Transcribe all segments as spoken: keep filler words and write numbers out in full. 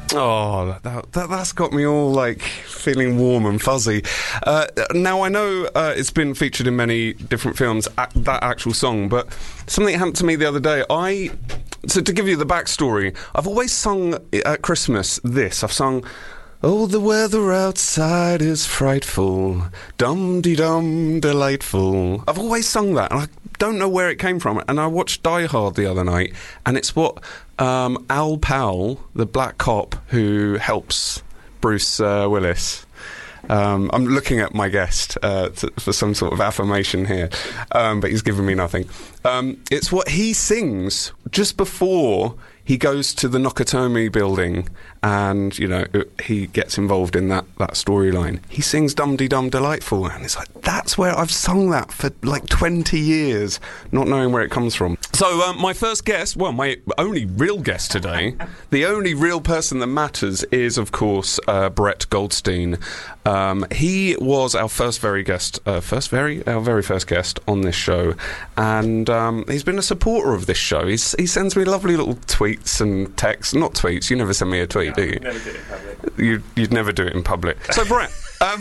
Oh, that, that, that's got me all, like, feeling warm and fuzzy. Uh, now, I know uh, it's been featured in many different films, a- that actual song, but something happened to me the other day. I... So, to give you the backstory, I've always sung at Christmas this. I've sung... Oh, the weather outside is frightful, dum-de-dum, delightful. I've always sung that, and I don't know where it came from. And I watched Die Hard the other night, and it's what um, Al Powell, the black cop who helps Bruce uh, Willis. Um, I'm looking at my guest uh, to, for some sort of affirmation here, um, but he's giving me nothing. Um, it's what he sings just before he goes to the Nakatomi building and, you know, he gets involved in that, that storyline. He sings Dum-de-Dum Delightful, and it's like, that's where I've sung that for like twenty years, not knowing where it comes from. So um, my first guest, well, my only real guest today, the only real person that matters is, of course, uh, Brett Goldstein. Um, he was our first very guest, uh, first very, our very first guest on this show, and um, he's been a supporter of this show. He's, he sends me lovely little tweets and texts, not tweets, you never send me a tweet, no, do you? Never do it in public. You, you'd never do it in public. So, Brett, um,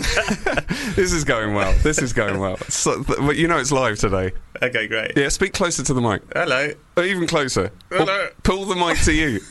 this is going well. This is going well. So, but you know it's live today. Okay, great. Yeah, speak closer to the mic. Hello. Or even closer. Hello. Or pull the mic to you.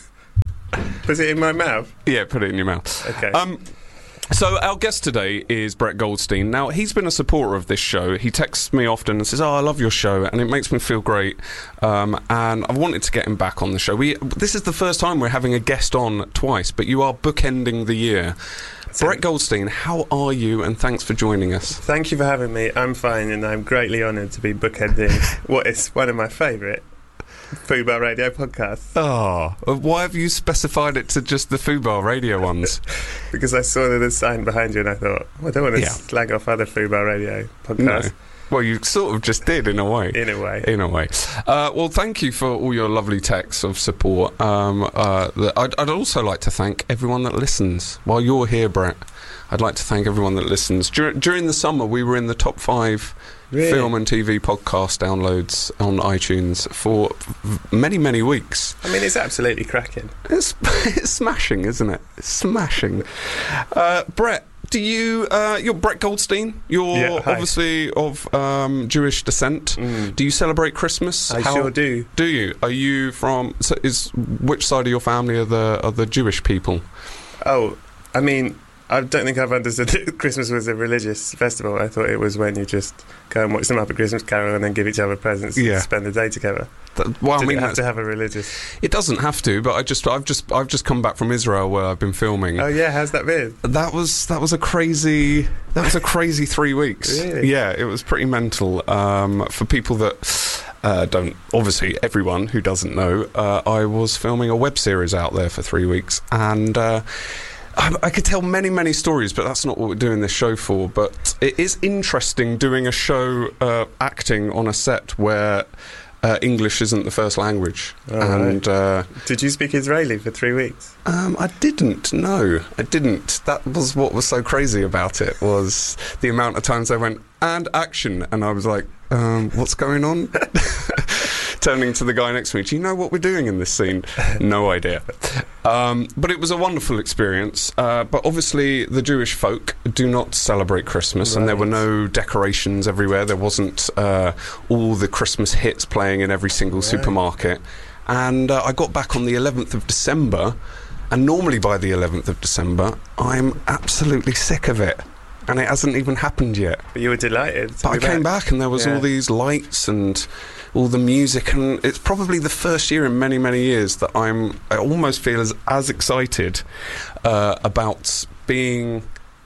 Was it in my mouth? Yeah, put it in your mouth. Okay. Um, so our guest today is Brett Goldstein. Now, he's been a supporter of this show. He texts me often and says, oh, I love your show, and it makes me feel great. Um, and I wanted to get him back on the show. We This is the first time we're having a guest on twice, but you are bookending the year. So, Brett Goldstein, how are you, and thanks for joining us. Thank you for having me. I'm fine, and I'm greatly honoured to be bookending what is one of my favourite Fubar Radio podcasts. Oh, why have you specified it to just the Fubar Radio ones? Because I saw the sign behind you and I thought, oh, I don't want to Yeah. slag off other Fubar Radio podcasts. No. Well, you sort of just did, in a way. In a way. In a way. Uh, well, thank you for all your lovely texts of support. Um, uh, I'd, I'd also like to thank everyone that listens. While you're here, Brett, I'd like to thank everyone that listens. Dur- during the summer, we were in the top five Really? film and T V podcast downloads on iTunes for many, many weeks. I mean, it's absolutely cracking. It's, it's smashing, isn't it? It's smashing. Uh, Brett, do you... Uh, you're Brett Goldstein. You're Yeah, hi. obviously of um, Jewish descent. Mm. Do you celebrate Christmas? I sure do. Do you? Are you from... So is which side of your family are the are the Jewish people? Oh, I mean, I don't think I've understood that Christmas was a religious festival. I thought it was when you just go and watch them up at Christmas Carol and then give each other presents Yeah. and spend the day together. That, well, Did I mean, it have that's- to have a religious... it doesn't have to, but I just I've just I've just come back from Israel where I've been filming. Oh yeah, how's that been? That was that was a crazy that was a crazy three weeks. Really? Yeah, it was pretty mental. Um, for people that uh, don't, obviously everyone who doesn't know, uh, I was filming a web series out there for three weeks, and uh, I, I could tell many many stories, but that's not what we're doing this show for. But it is interesting doing a show uh, acting on a set where Uh, English isn't the first language. Oh, and uh, Did you speak Israeli for three weeks? um, I didn't, no, I didn't. That was what was so crazy about it, was the amount of times they went, and action, and I was like, um, what's going on? Turning to the guy next to me, do you know what we're doing in this scene? No idea. Um, but it was a wonderful experience. Uh, but obviously the Jewish folk do not celebrate Christmas, and there were no decorations everywhere. There wasn't uh, all the Christmas hits playing in every single Right. supermarket. And uh, I got back on the eleventh of December, and normally by the eleventh of December, I'm absolutely sick of it. And it hasn't even happened yet. But you were delighted to But I be came back, and there was Yeah. all these lights and all the music, and it's probably the first year in many, many years that I'm, I almost feel as, as excited uh, about being...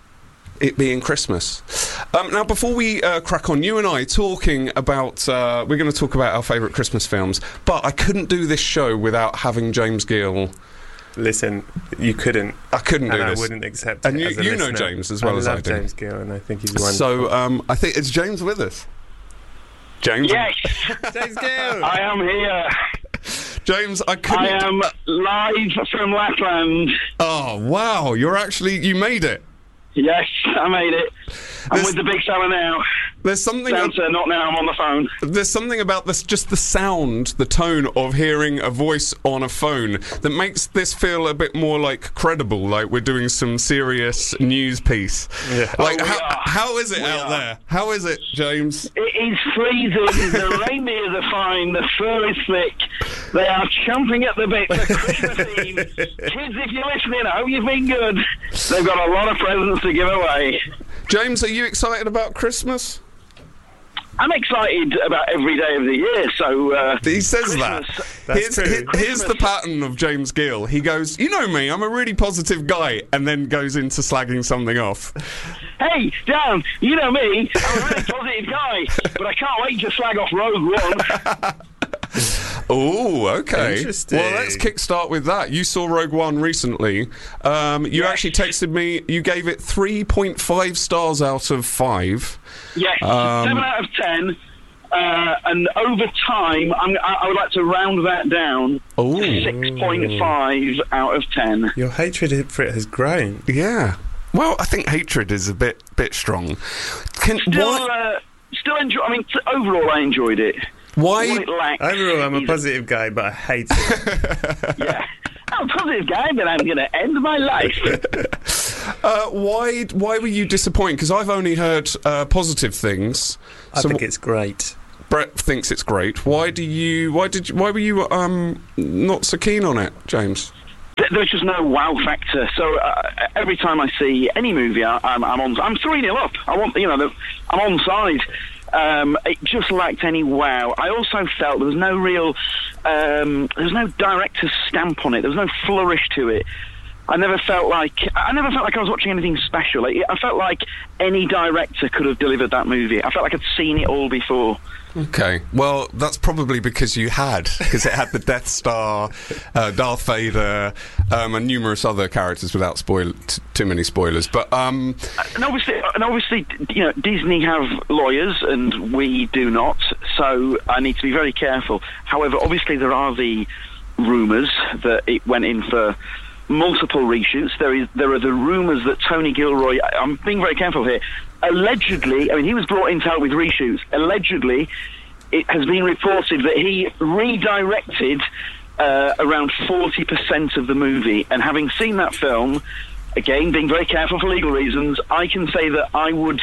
it being Christmas. Um, now, before we uh, crack on, you and I talking about... Uh, we're going to talk about our favourite Christmas films, but I couldn't do this show without having James Gill. Listen, you couldn't. I couldn't do and this. I wouldn't accept And it you- as a you know listener. James as well I as I love do. James Gill, and I think he's wonderful. So, um, I think it's James with us. James? Yes, James Gill! I am here. James, I couldn't... I am live from Lapland. Oh, wow, you're actually... you made it. Yes, I made it. I'm This- with the big fella now. There's something. Answer, not now, I'm on the phone. There's something about this, just the sound, the tone of hearing a voice on a phone that makes this feel a bit more like credible, like we're doing some serious news piece. Yeah. Like, Oh, we how, are. how is it We out are. there? How is it, James? It is freezing, the reindeers are fine, the fur is thick, they are chomping at the bit for Christmas Eve. Kids, if you're listening, I hope you've been good. They've got a lot of presents to give away. James, are you excited about Christmas? I'm excited about every day of the year, so... Uh, He says Christmas- that. That's Here's, true. here- here's the Christmas. pattern of James Gill. He goes, you know me, I'm a really positive guy, and then goes into slagging something off. Hey, Dan, you know me, I'm a really positive guy, but I can't wait to slag off Rogue One. Oh, okay. Interesting. Well, let's kickstart with that. You saw Rogue One recently. Um, you Yes. actually texted me. You gave it three point five stars out of five. Yes, Um, seven out of ten. Uh, and over time, I'm, I, I would like to round that down Oh, to six point five out of ten. Your hatred for it has grown. yeah. Well, I think hatred is a bit bit strong. Can Still, why? uh, still enjoy. I mean, t- overall, I enjoyed it. What Why? it lacks Overall, I'm a is- positive guy, but I hate it. Yeah, I'm a positive guy, but I'm going to end my life. Uh, why? Why were you disappointed? Because I've only heard uh, positive things. I So think it's great. Brett thinks it's great. Why do you? Why did? You, why were you um, not so keen on it, James? Th- There's just no wow factor. So uh, every time I see any movie, I, I'm, I'm on. I'm three nil up. I want, you know, the, I'm on side. Um, it just lacked any wow. I also felt there was no real, um, there was no director's stamp on it. There was no flourish to it. I never felt like I never felt like I was watching anything special. Like, I felt like any director could have delivered that movie. I felt like I'd seen it all before. Okay, well, that's probably because you had, because it had the Death Star, uh, Darth Vader, um, and numerous other characters without spoil t- too many spoilers. But um, And obviously, and obviously, you know, Disney have lawyers and we do not. So I need to be very careful. However, obviously, there are the rumours that it went in for multiple reshoots. There is, there are the rumours that Tony Gilroy. I- I'm being very careful here. Allegedly, I mean, he was brought in to help with reshoots. Allegedly, it has been reported that he redirected uh, around forty percent of the movie. And having seen that film, again, being very careful for legal reasons, I can say that I would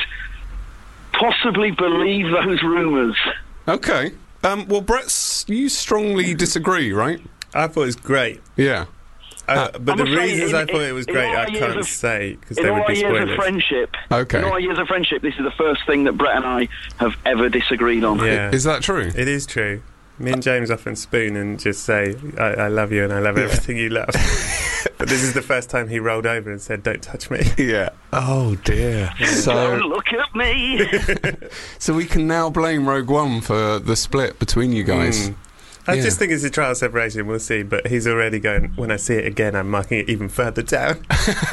possibly believe those rumours. okay. Um, well, Brett's, you strongly disagree, right? I thought it was great. Yeah. Uh, but I'm the afraid reasons in- I thought it was in great, all I our years can't of- say because In they all would our be years of spoilers. friendship, Okay. in all our years of friendship, this is the first thing that Brett and I have ever disagreed on. Yeah, Is that true? it is true. Me and James often spoon and just say, I, I love you and I love everything you love. But this is the first time he rolled over and said, don't touch me. Yeah. Oh dear. Don't So, look at me. so we can now blame Rogue One for the split between you guys. Mm. I Yeah. just think it's a trial separation, we'll see. But he's already going, when I see it again, I'm marking it even further down.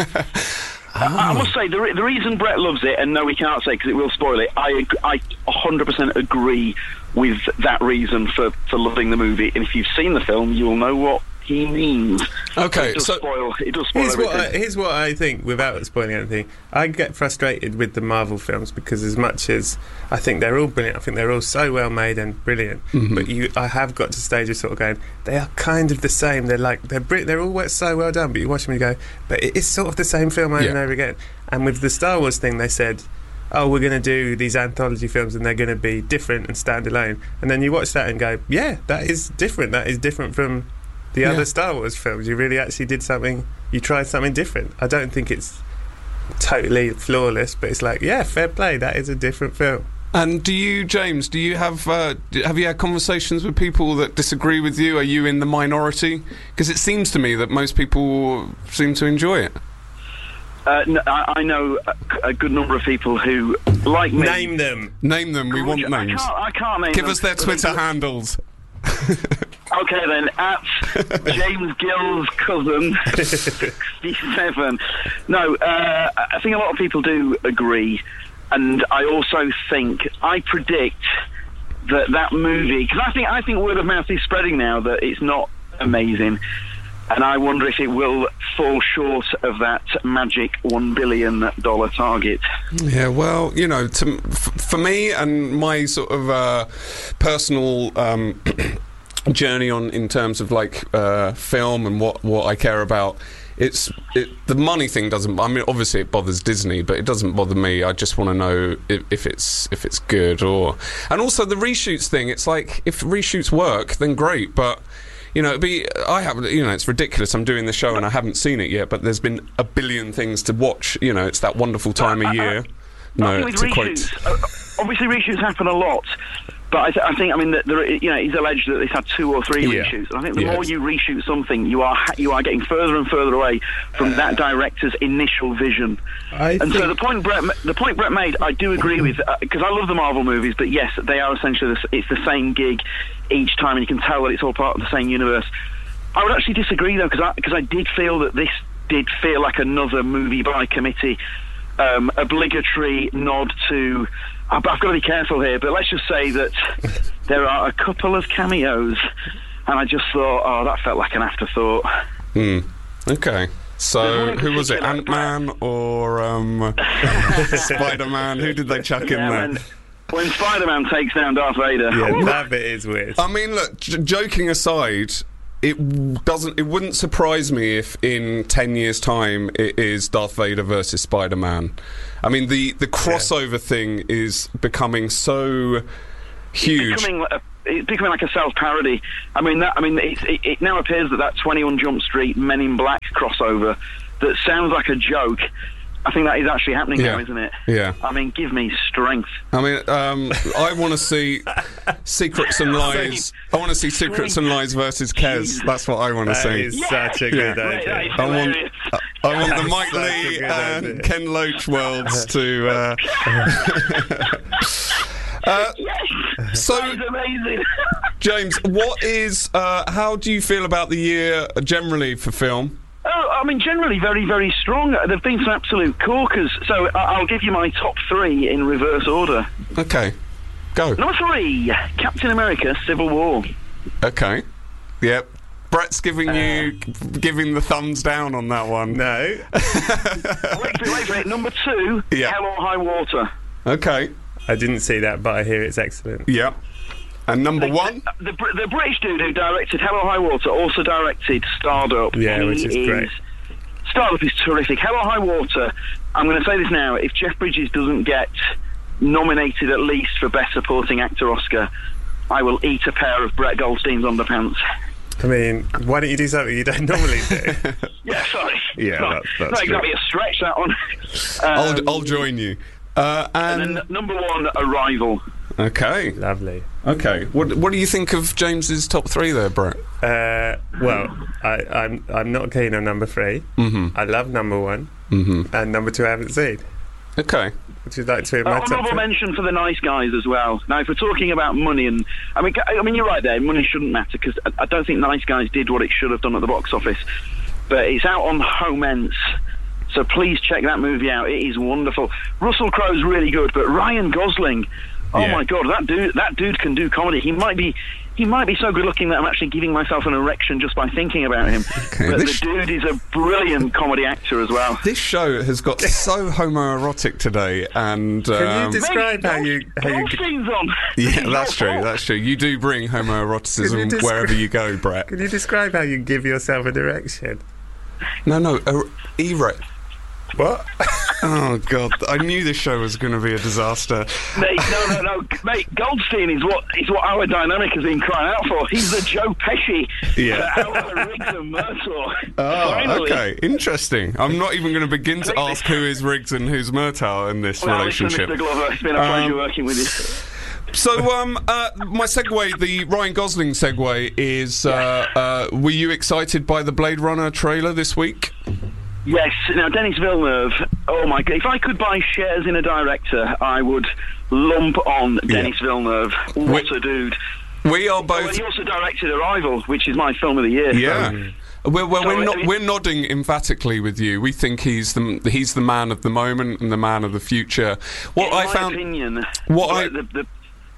I must say, the, re- the reason Brett loves it, and no, we can't say because it will spoil it, I, ag- I one hundred percent agree with that reason for, for loving the movie. And if you've seen the film, you'll know what he means. Okay, It does so spoil, it does spoil Here's what, I, everything. here's what I think, without spoiling anything. I get frustrated with the Marvel films because as much as I think they're all brilliant, I think they're all so well made and brilliant, Mhm. but you, I have got to stage of sort of going, they are kind of the same. They're like, they're bri- they're all so well done, but you watch them and you go, but it is sort of the same film over Yeah. and over again. And with the Star Wars thing, they said, oh, we're going to do these anthology films and they're going to be different and standalone. And then you watch that and go, yeah, that is different. That is different from the Yeah. other Star Wars films. You really actually did something, you tried something different. I don't think it's totally flawless, but it's like, yeah, fair play, that is a different film. And do you, James? Do you have uh, d- have you had conversations with people that disagree with you? Are you in the minority? Because it seems to me that most people seem to enjoy it. Uh, n- I, I know a, a good number of people who, like me... Name them. Name them. We want I names. can't, I can't name Give them, us their but Twitter they- handles. Okay then, at James Gill's cousin, sixty-seven. No, uh, I think a lot of people do agree, and I also think, I predict that that movie, because I think, I think word of mouth is spreading now that it's not amazing. and I wonder if it will fall short of that magic one billion dollar target. Yeah, well, you know, to, f- for me and my sort of uh, personal um, journey on in terms of like uh, film and what, what I care about, it's it, the money thing doesn't. I mean, obviously it bothers Disney, but it doesn't bother me. I just want to know if, if it's if it's good, or and also the reshoots thing. It's like if reshoots work, then great, but. You know, it'd be I have. You know, it's ridiculous. I'm doing the show and I haven't seen it yet, but there's been a billion things to watch. You know, it's that wonderful time of year. No, with to reshoots, quote. uh, obviously reshoots happen a lot, but I, th- I think I mean that there, you know, he's alleged that he's had two or three Yeah. reshoots. And I think the Yeah. more you reshoot something, you are ha- you are getting further and further away from that director's initial vision. I And think so the point Brett, ma- the point Brett made, I do agree with, because I love the Marvel movies. But yes, they are essentially the, s- it's the same gig each time, and you can tell that it's all part of the same universe. I would actually disagree though, because I, because I did feel that this did feel like another movie by committee, um, obligatory nod to. I've, I've got to be careful here, but let's just say that there are a couple of cameos, and I just thought, oh, that felt like an afterthought. Hmm. Okay. So, There's one in who was it? particular- Ant-Man or um, Spider-Man? Who did they chuck in Yeah, there? when, when Spider-Man takes down Darth Vader. yeah, Ooh. that bit is weird. I mean, look, j- joking aside, it w- doesn't. It wouldn't surprise me if in ten years' time it is Darth Vader versus Spider-Man. I mean, the the crossover thing is becoming so huge. It's becoming, a, it's becoming like a self-parody. I mean, that. I mean, it, it, it now appears that that twenty-one Jump Street Men in Black crossover that sounds like a joke. I think that is actually happening Yeah. now, isn't it? Yeah. I mean, give me strength. I mean, um, I want to see Secrets and Lies. I want to see Secrets and Lies versus Kez. That's what I want to That see. is Yeah. such a good Yeah. Right, that idea. is I want, hilarious. I want the That's Mike such a Lee good and idea. Ken Loach worlds to. Uh, uh, Yes, so, that is amazing. James, what is? Uh, how do you feel about the year generally for film? Oh, I mean, generally very, very strong. There have been some absolute corkers. So I- I'll give you my top three in reverse order. Okay, go. Number three, Captain America: Civil War. Okay, yep. Brett's giving you giving the thumbs down on that one. No. Wait for it, wait for it. Number two, Yeah. Hell or High Water. Okay, I didn't see that, but I hear it's excellent. yep. And number one. The, Br- the British dude who directed Hell or High Water also directed Startup. Yeah, He which is great. Startup is terrific. Hell or High Water, I'm going to say this now, if Jeff Bridges doesn't get nominated at least for Best Supporting Actor Oscar, I will eat a pair of Brett Goldstein's underpants. I mean, why don't you do something you don't normally do? Yeah, sorry. Yeah, not, that's- that's not true. exactly a stretch, that one. I'll, Um, I'll join you. Uh, and, and then number one, Arrival. okay, Lovely. okay. What what do you think of James's top three there, Brett? Uh, well, I, I'm I'm not keen on number three. Mm-hmm. I love number one, Mm-hmm. and number two I haven't seen. Okay. Would you like to hear Uh, my top honourable three? mention for The Nice Guys as well. Now, if we're talking about money, and I mean, I mean, you're right there. Money shouldn't matter because I, I don't think Nice Guys did what it should have done at the box office. But it's out on Home Ents, so please check that movie out. It is wonderful. Russell Crowe's really good, but Ryan Gosling, oh Yeah. my God, that dude, that dude can do comedy. He might be. He might be so good looking that I'm actually giving myself an erection just by thinking about him. Okay, But this- the dude is a brilliant comedy actor as well. This show has got so homoerotic today, and Can you um, dis- Describe how you- how you- Goldstein's on. yeah, It's that's your true. fault. That's true. You do bring Can you homoeroticism descri- wherever you go, Brett. Can you describe how you give yourself a direction? No, no, er- erect. What? Oh God! I knew this show was going to be a disaster. Mate, no, no, no, mate. Goldstein is what is what our dynamic has been crying out for. He's the Joe Pesci Yeah. to our Riggs and Murtaugh. Oh, Finally. okay, interesting. I'm not even going to begin to ask who is Riggs and who's Murtaugh in this Well, listen, relationship. Mister Glover, it's been a pleasure Um, working with you. So, um, uh, my segue, the Ryan Gosling segue, is: uh, uh, were you excited by the Blade Runner trailer this week? Yes. Now, Denis Villeneuve. Oh my God! If I could buy shares in a director, I would lump on Denis Villeneuve. What Wait. a dude! We are Well, both. he also directed Arrival, which is my film of the year. so- Yeah. We're, we're, we're, So, not, I mean- we're nodding emphatically with you. We think he's the he's the man of the moment and the man of the future. What in I my found, opinion, what I- the, the,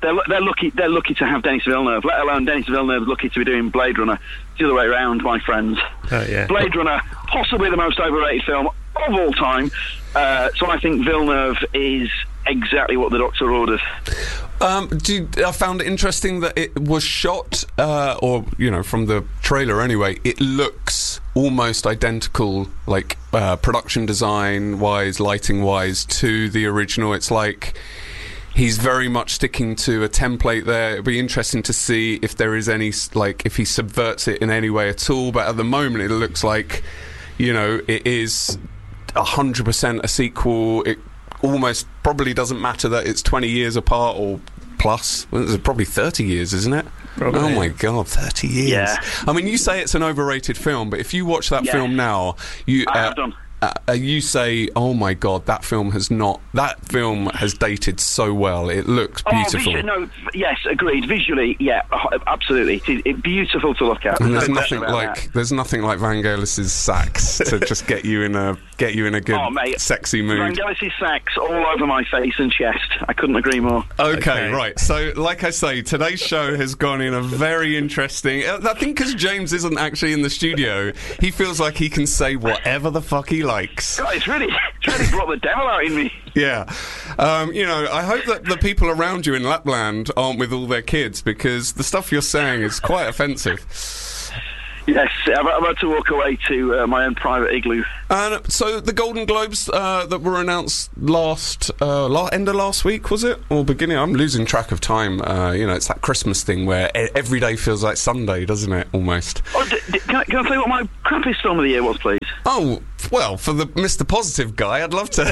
they're they're lucky they're lucky to have Denis Villeneuve. Let alone Denis Villeneuve lucky to be doing Blade Runner. It's the other way around, my friends. Oh, yeah. Blade Runner, possibly the most overrated film of all time. Uh, so I think Villeneuve is exactly what the Doctor ordered. Um, do you, I found it interesting that it was shot, uh, or you know, from the trailer anyway, it looks almost identical, like uh, production design wise, lighting wise, to the original. It's like he's very much sticking to a template there. It'll be interesting to see if there is any, like, if he subverts it in any way at all. But at the moment, it looks like, you know, it is one hundred percent a sequel. It almost probably doesn't matter that it's twenty years apart or plus. Well, it's probably thirty years, isn't it? Probably. Oh my God, thirty years. Yeah. I mean, you say it's an overrated film, but if you watch that Yeah. film now, you I uh, have done. Uh, you say, oh my God, that film has not that film has dated so well. It looks beautiful. Oh, visu- no, yes, agreed. Visually, yeah, absolutely. It is it's beautiful to look at. And there's No nothing question about like that. there's nothing like Vangelis's sax to just get you in a get you in a good Oh, mate. sexy mood. Vangelis' sax all over my face and chest. I couldn't agree more. Okay, Okay. right. So, like I say, today's show has gone in a very interesting. uh, I think because James isn't actually in the studio, he feels like he can say whatever the fuck he likes. God, it's really, it's really brought the devil out in me. Yeah. Um, you know, I hope that the people around you in Lapland aren't with all their kids, because the stuff you're saying is quite offensive. Yes, I'm about to walk away to uh, my own private igloo. And so the Golden Globes uh, that were announced last uh, la- end of last week, was it, or beginning? I'm losing track of time. Uh, you know, it's that Christmas thing where e- every day feels like Sunday, doesn't it? Almost. Oh, d- d- can, I, can I tell you what my crappiest film of the year was, please? Oh well, for the Mister Positive guy, I'd love to.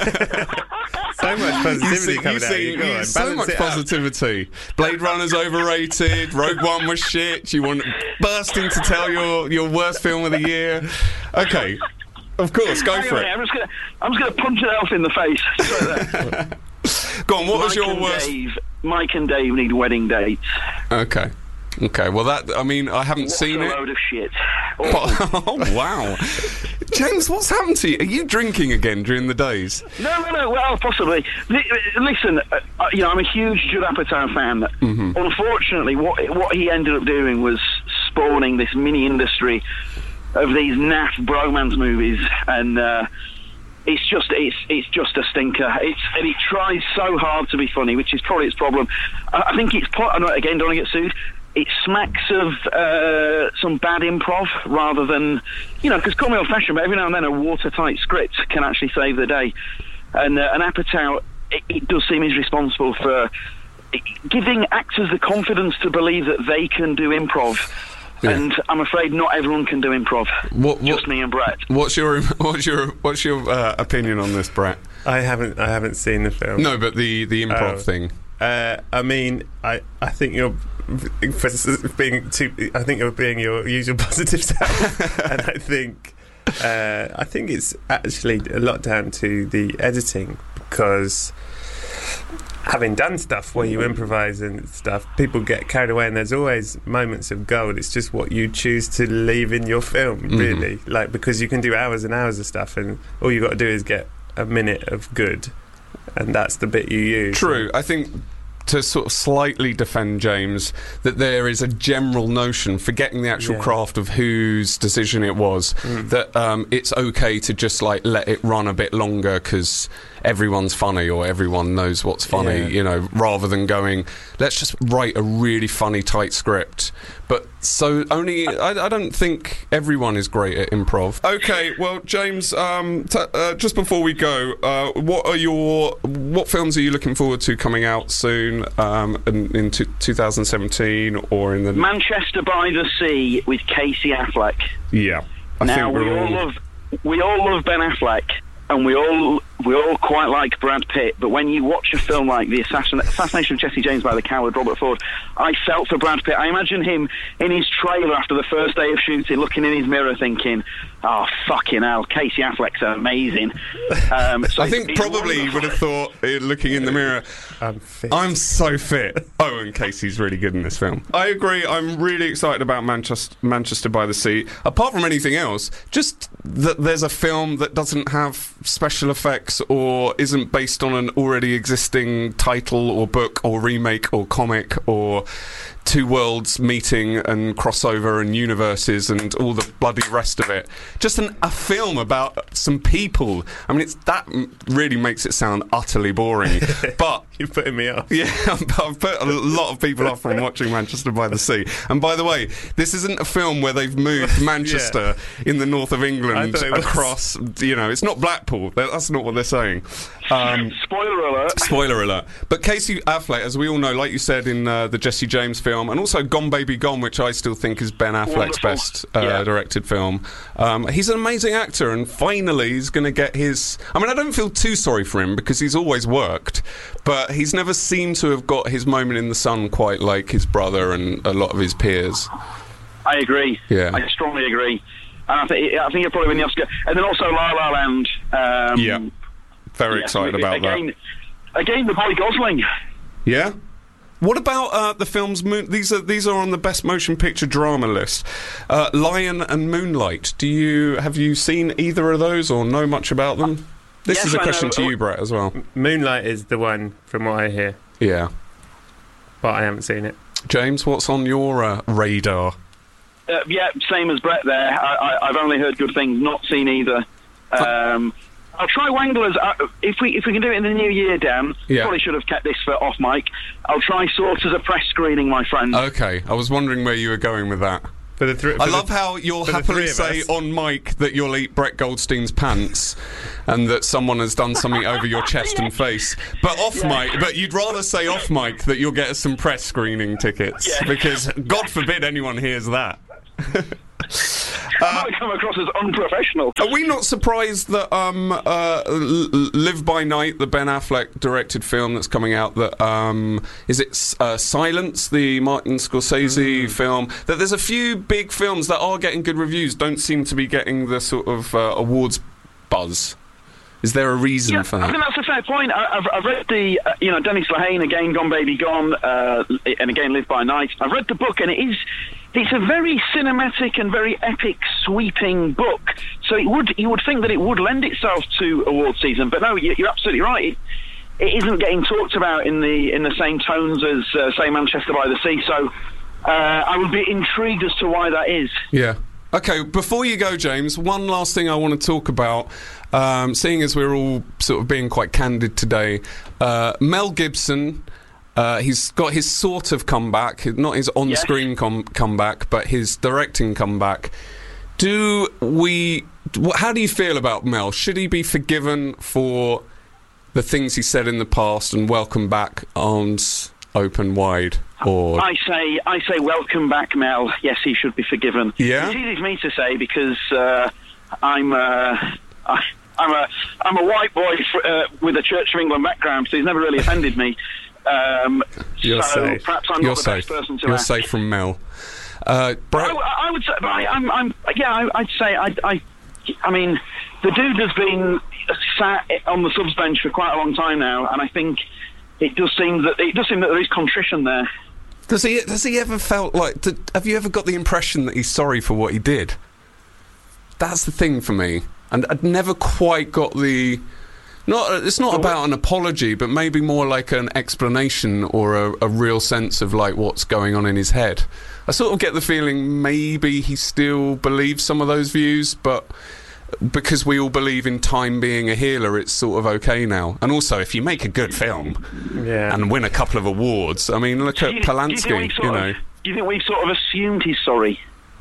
So much positivity You coming see- out of you you. Go see- on, so balance much it out. positivity. Blade Runner's overrated. Rogue One was shit. You want bursting to tell your your worst film of the year. Okay, of course, go Hang for on, it. I'm just gonna, I'm just gonna punch an elf in the face. Straight there. Go on. What was Mike your and worst? Dave, Mike and Dave need wedding dates. Okay. Okay. Well, that. I mean, I haven't What seen a it. load of shit. Awful. Oh wow, James, what's happened to you? Are you drinking again during the days? No, no, no. Well, possibly. Li- Listen, uh, uh, you know, I'm a huge Judd Apatow fan. Mm-hmm. Unfortunately, what what he ended up doing was spawning this mini industry of these naff bromance movies, and uh, it's just it's it's just a stinker. It's and he tries so hard to be funny, which is probably its problem. I, I think it's po- I know, again, don't want to get sued. It smacks of uh, some bad improv rather than, you know, because call me old-fashioned, but every now and then a watertight script can actually save the day. And, uh, and Apatow, it, it does seem he's responsible for giving actors the confidence to believe that they can do improv. Yeah. And I'm afraid not everyone can do improv. What, what, Just me and Brett. What's your what's your what's your uh, opinion on this, Brett? I haven't, I haven't seen the film. No, but the the improv Oh. thing. Uh, I mean, I, I think you're for being too. I think you're being your usual positive self, and I think uh, I think it's actually a lot down to the editing, because having done stuff where you improvise and stuff, people get carried away, and there's always moments of gold. It's just what you choose to leave in your film, really. Mm-hmm. Like, because you can do hours and hours of stuff, and all you got to do is get a minute of good. And that's the bit you use. True. I think, to sort of slightly defend James, that there is a general notion, forgetting the actual Yeah. craft of whose decision it was, Mm. that um, it's okay to just like let it run a bit longer because everyone's funny or everyone knows what's funny, Yeah. you know, rather than going, let's just write a really funny, tight script. But so only, I, I don't think everyone is great at improv. Okay, well, James, um, t- uh, just before we go, uh, what are your, what films are you looking forward to coming out soon, um, in, in t- twenty seventeen or in the... Manchester by the Sea with Casey Affleck. Yeah. I now, think we we're all all... love we all love Ben Affleck, and we all we all quite like Brad Pitt, but when you watch a film like The Assassin- Assassination of Jesse James by the coward Robert Ford, I felt for Brad Pitt. I imagine him in his trailer after the first day of shooting, looking in his mirror thinking, oh, fucking hell, Casey Affleck's amazing. Um, so I think it's probably he wonderful. would have thought, uh, looking in the mirror, I'm fit. I'm so fit. Oh, and Casey's really good in this film. I agree. I'm really excited about Manchester, Manchester by the Sea. Apart from anything else, just that there's a film that doesn't have special effects or isn't based on an already existing title or book or remake or comic or two worlds meeting and crossover and universes and all the bloody rest of it. Just an, a film about some people. I mean, it's that really makes it sound utterly boring. But you're putting me off. Yeah, I've put a lot of people off from watching Manchester by the Sea. And by the way, this isn't a film where they've moved Manchester yeah. in the north of England across. You know, it's not Blackpool. That's not what they're saying. Um, spoiler alert. Spoiler alert. But Casey Affleck, as we all know, like you said in uh, the Jesse James film, and also Gone Baby Gone, which I still think is Ben Affleck's Wonderful. best uh, yeah. directed film. Um, he's an amazing actor, and finally he's going to get his... I mean, I don't feel too sorry for him, because he's always worked, but he's never seemed to have got his moment in the sun quite like his brother and a lot of his peers. I agree. Yeah. I strongly agree. And I think, I think he'll probably win the Oscar. And then also La La Land. Um, yeah. Very yeah, excited about again, that. Again, the boy Gosling. Yeah? What about uh, the films? Moon- these are these are on the best motion picture drama list. Uh, Lion and Moonlight. Do you have you seen either of those or know much about them? This yes, is a I question know. to you, Brett, as well. Moonlight is the one, from what I hear. Yeah, but I haven't seen it. James, what's on your uh, radar? Uh, yeah, same as Brett there. I, I, I've only heard good things, not seen either. Um, I'll try Wanglers. Uh, if we if we can do it in the new year, Dan, yeah. probably should have kept this for off mic. I'll try Swords as a press screening, my friend. Okay, I was wondering where you were going with that. For the th- for I the, love how you'll happily say us. on mic that you'll eat Brett Goldstein's pants and that someone has done something over your chest and face. But off Yeah. mic, but you'd rather say off mic that you'll get us some press screening tickets Yeah. because God forbid anyone hears that. I might come across as unprofessional. Are we not surprised that um, uh, L- Live by Night, the Ben Affleck directed film that's coming out, that um, is it uh, Silence, the Martin Scorsese mm. film, that there's a few big films that are getting good reviews, don't seem to be getting the sort of uh, awards buzz. Is there a reason yeah, for I that? think that's a fair point. I, I've, I've read the, uh, you know, Dennis Lehane, again, Gone Baby Gone, uh, and again, Live by Night. I've read the book, and it is, it's a very cinematic and very epic, sweeping book. So it would, you would think that it would lend itself to award season, but no, you're absolutely right. It, it isn't getting talked about in the in the same tones as, uh, say, Manchester by the Sea. So uh, I would be intrigued as to why that is. Yeah. Okay, before you go, James, one last thing I want to talk about. Um, seeing as we're all sort of being quite candid today, uh, Mel Gibson, uh, he's got his sort of comeback, not his on-screen yes. com- comeback, but his directing comeback. Do we? How do you feel about Mel? Should he be forgiven for the things he said in the past and welcome back, arms open wide? Or I say, I say, welcome back, Mel. Yes, he should be forgiven. Yeah, it's easy for me to say because uh, I'm. Uh, I, I'm a I'm a white boy fr- uh, with a Church of England background, so he's never really offended me. Um, You're so safe. perhaps I'm You're not the safe. best person to You're ask. safe from Mel. Uh, Brett? I, I would say, but I, I'm, I'm, yeah, I, I'd say, I, I, I mean, the dude has been sat on the subs bench for quite a long time now, and I think it does seem that it does seem that there is contrition there. Does he? Does he ever felt like? Did, have you ever got the impression that he's sorry for what he did? That's the thing for me. And I'd never quite got the... Not, it's not about an apology, but maybe more like an explanation or a, a real sense of like what's going on in his head. I sort of get the feeling maybe he still believes some of those views, but because we all believe in time being a healer, it's sort of okay now. And also, if you make a good film yeah. and win a couple of awards, I mean, look do at you, Polanski, do you, you know. Of, do you think we've sort of assumed he's sorry?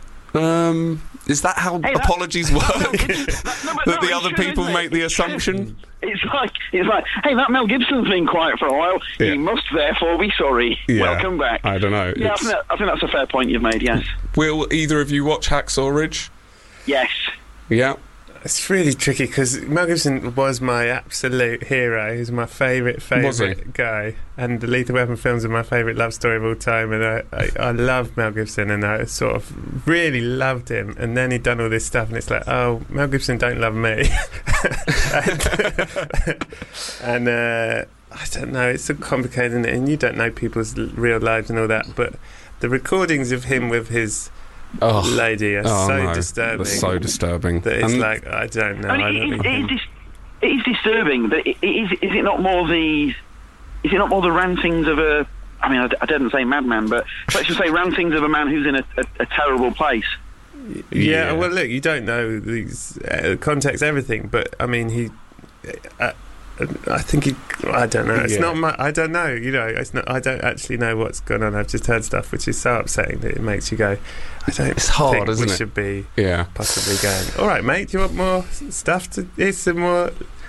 Um, is that how hey, that, apologies work? No, that, no, that no, the other true, people make the assumption? It's like, it's like, hey, that Mel Gibson's been quiet for a while. Yeah. He must therefore be sorry. Yeah. Welcome back. I don't know. Yeah, I think, that, I think that's a fair point you've made, yes. Will either of you watch Hacksaw Ridge? Yes. Yeah. It's really tricky because Mel Gibson was my absolute hero. He's my favourite, favourite guy. And the Lethal Weapon films are my favourite love story of all time. And I, I, I love Mel Gibson and I sort of really loved him. And then he'd done all this stuff and it's like, oh, Mel Gibson don't love me. and and uh, I don't know, it's so complicated, isn't it? And you don't know people's real lives and all that. But the recordings of him with his Oh. lady are Oh, so no. disturbing. They're so disturbing. That it's And- like, I don't know. I I mean, don't it, it, think- it, is, it is disturbing. But it, it is, is it not more the? Is it not more the rantings of a? I mean, I, I didn't say madman, but let's just say rantings of a man who's in a, a, a terrible place. Yeah, Yeah. well, look, you don't know these uh, context, everything, but I mean, he. Uh, I think he. I don't know. It's Yeah. not my. I don't know. You know, it's not. I don't actually know what's going on. I've just heard stuff which is so upsetting that it makes you go. I don't. It's hard, think isn't we it? should be Yeah. possibly going. All right, mate. Do you want more stuff? To here's some more.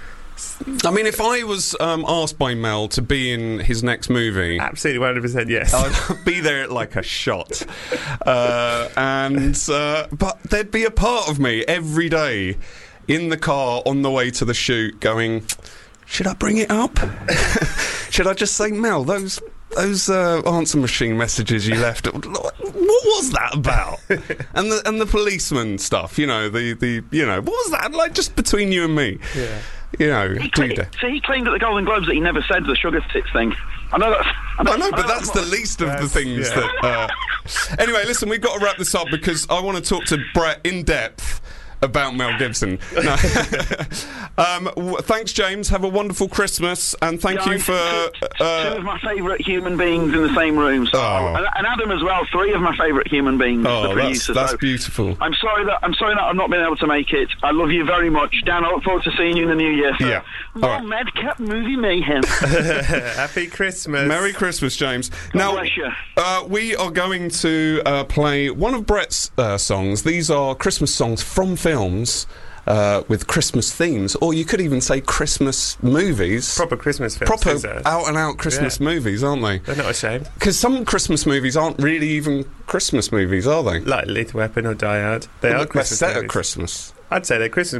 I mean, if I was um, asked by Mel to be in his next movie, Absolutely, one hundred percent yes. I'd be there like a shot. Uh, and uh, but there'd be a part of me every day in the car on the way to the shoot going, should I bring it up? Should I just say, Mel, those those uh, answer machine messages you left, what was that about? And the and the policeman stuff, you know, the, the you know, what was that like just between you and me? Yeah. You know, He do claimed, that. so he claimed at the Golden Globes that he never said the sugar tits thing. I know that's. I know, I know, I but that's the least of the That's- things yeah. that. Uh... Anyway, listen, we've got to wrap this up because I want to talk to Brett in depth about Mel Gibson. No. um, w- thanks, James. Have a wonderful Christmas, and thank Yeah, you for. two Uh, of my favourite human beings in the same room. So, Oh. and, and Adam as well. Three of my favourite human beings. the oh, that's, producer. that's so beautiful. I'm sorry that I'm sorry that I've not been able to make it. I love you very much, Dan. I look forward to seeing you in the new year. So. Yeah. More All right. Madcap Movie Mayhem. Happy Christmas. Merry Christmas, James. God now, bless you. uh, we are going to uh, play one of Brett's uh, songs. These are Christmas songs from films. Uh, with Christmas themes, or you could even say Christmas movies. Proper Christmas films. Proper these are. out and out Christmas Yeah. movies, aren't they? They're not ashamed. Because some Christmas movies aren't really even Christmas movies, are they? Like Lethal Weapon or Die Hard. They are They're Christmas set at movies. Christmas. I'd say they're Christmas